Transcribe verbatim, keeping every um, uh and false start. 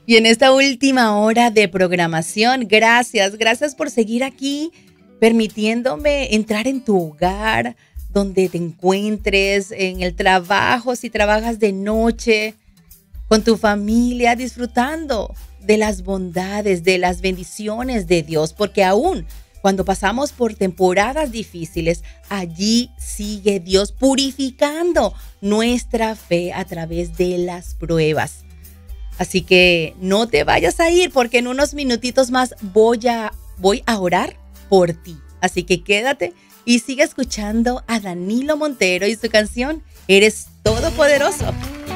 Y en esta última hora de programación, gracias, gracias por seguir aquí, permitiéndome entrar en tu hogar, donde te encuentres, en el trabajo, si trabajas de noche, con tu familia, disfrutando de las bondades, de las bendiciones de Dios, porque aún cuando pasamos por temporadas difíciles, allí sigue Dios purificando nuestra fe a través de las pruebas. Así que no te vayas a ir porque en unos minutitos más voy a, voy a orar por ti. Así que quédate y sigue escuchando a Danilo Montero y su canción Eres Todopoderoso.